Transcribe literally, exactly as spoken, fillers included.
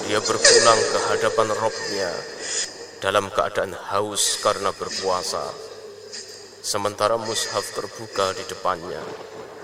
Dia berpulang ke hadapan Robnya dalam keadaan haus karena berpuasa. Sementara mushaf terbuka di depannya,